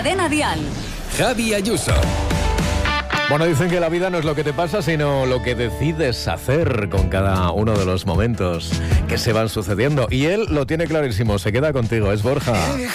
Cadena Dial. Javi Ayuso. Bueno, dicen que la vida no es lo que te pasa, sino lo que decides hacer con cada uno de los momentos que se van sucediendo. Y él lo tiene clarísimo, se queda contigo, es Borja.